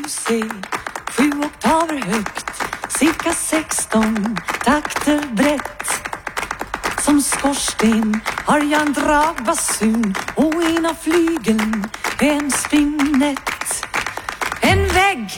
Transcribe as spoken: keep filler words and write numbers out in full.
se, sju oktaver högt, cirka sexton takter brett. Som skorsten har jag en dragbasun och ena flygeln en spinett. En vägg